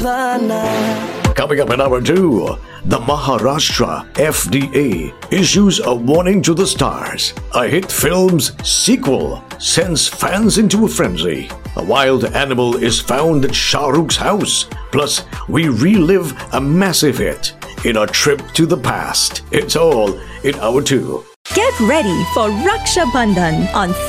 Coming up in hour 2, the Maharashtra FDA issues a warning to the stars. A hit film's sequel sends fans into a frenzy. A wild animal is found at Shah Rukh's house. Plus, we relive a massive hit in a trip to the past. It's all in hour 2. Get ready for Raksha Bandhan on